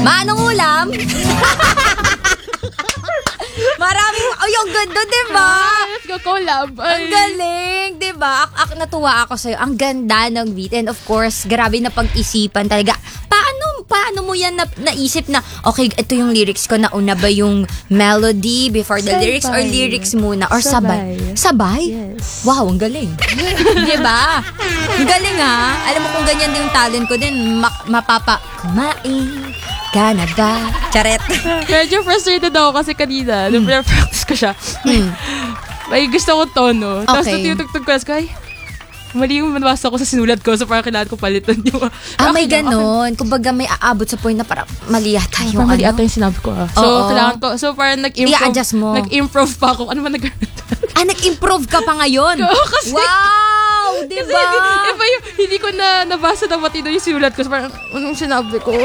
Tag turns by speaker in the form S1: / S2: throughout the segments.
S1: Manong ulam? Maraming, ang ganda, diba?
S2: Let's go collab.
S1: Ang galing, diba? Natuwa ako sa'yo. Ang ganda ng beat. And of course, grabe na pag-isipan talaga. Paano mo yan naisip na, okay, ito yung lyrics ko, nauna ba yung melody before the lyrics or lyrics muna? Or sabay? Sabay?
S2: Yes.
S1: Wow, ang galing. Diba? Ang galing ha. Alam mo kung ganyan din yung talent ko din, kumain ka na ba? Charet.
S2: Medyo frustrated ako kasi kanina, nung practice ko siya, may gusto ko tono. Tapos
S1: Okay.
S2: natutugtog ko, ay, mali yung manabasa ko sa sinulat ko, so parang kailangan ko palitan yung...
S1: May ganon. Kumbaga may aabot sa point na parang mali yata yung
S2: Parang mali
S1: ano.
S2: ata yung sinabi ko. So,
S1: Oo.
S2: kailangan ko, so parang
S1: I-adjust mo.
S2: Nag-improve pa ako. Ano ba
S1: Nag-improve ka pa ngayon?
S2: Oo, kasi-
S1: Wow! Diba?
S2: Iba yung, hindi ko na nabasa na matino yung sinulat ko. So, parang, anong sinabi ko?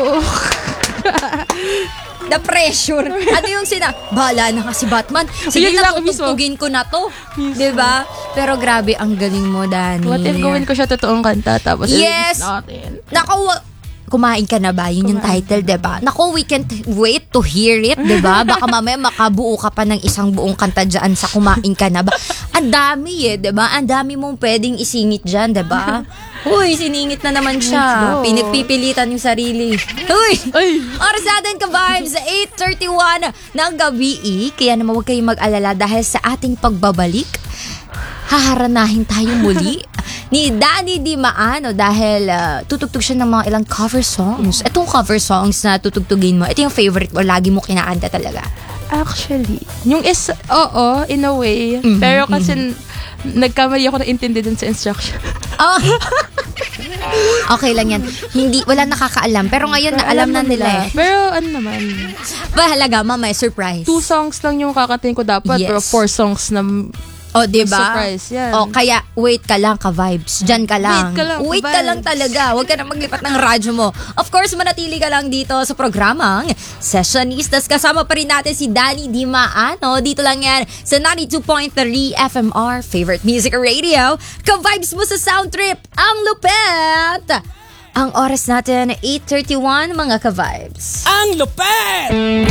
S1: The pressure. Ano yung bahala na kasi Batman. Sige
S2: Yun
S1: na,
S2: lang mismo.
S1: tutugtugin ko na to.
S2: Mismo.
S1: Diba? Pero grabe, ang galing mo, Dani.
S2: What if gawin ko siya totoong kanta, tapos
S1: Yes!
S2: natin?
S1: Naku, kumain ka na ba? Yun yung title, diba? Naku, we can't wait to hear it, diba? Baka mamaya makabuo ka pa ng isang buong kanta dyan sa kumain ka na ba? Ang dami diba? Ang dami mong pwedeng isingit dyan, diba? Uy, siningit na naman siya.
S2: Let's go.
S1: Pinagpipilitan yung sarili. Uy!
S2: Ay!
S1: Oras natin ka-vibes, 8:31 ng gabi. Kaya naman huwag kayong mag-alala dahil sa ating pagbabalik, haharanahin tayo muli ni Danny Di Maano dahil tutugtog siya ng mga ilang cover songs. Itong cover songs na tutugtugin mo, ito yung favorite mo, lagi mo kinakanta talaga.
S2: Actually, yung oo, in a way. Pero kasi nagkamali ako na intindi dun sa instruction.
S1: Oh. Okay lang yan. Wala nakakaalam. Pero ngayon na alam na nila.
S2: Pero ano naman,
S1: Bahalaga, mamaya surprise.
S2: 2 songs lang yung kakatiin ko dapat,
S1: Yes.
S2: pero 4 songs na
S1: O, diba?
S2: surprise, yan.
S1: O, kaya wait ka lang ka-vibes. Diyan ka lang.
S2: Wait ka lang, ka-vibes.
S1: talaga. Huwag ka na maglipat ng radyo mo. Of course, manatili ka lang dito sa programang Sessionistas. Kasama pa rin natin si Danny Di Maano. Dito lang yan sa 92.3 FMR, Favorite Music Radio. Ka-vibes mo sa Sound Trip. Ang lupet! Ang oras natin, 8:31, mga ka-vibes.
S3: Ang lupet!